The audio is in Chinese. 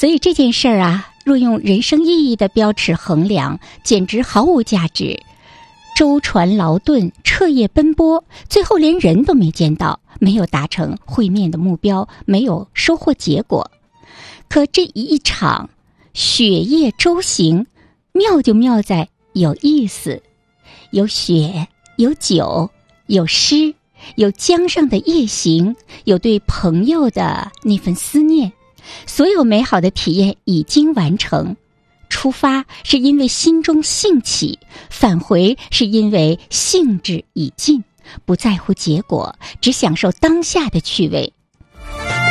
所以这件事儿啊，若用人生意义的标尺衡量，简直毫无价值。舟船劳顿，彻夜奔波，最后连人都没见到，没有达成会面的目标，没有收获结果。可这一场雪夜舟行，妙就妙在有意思，有雪，有酒，有诗，有江上的夜行，有对朋友的那份思念，所有美好的体验已经完成。出发是因为心中兴起，返回是因为兴致已尽，不在乎结果，只享受当下的趣味。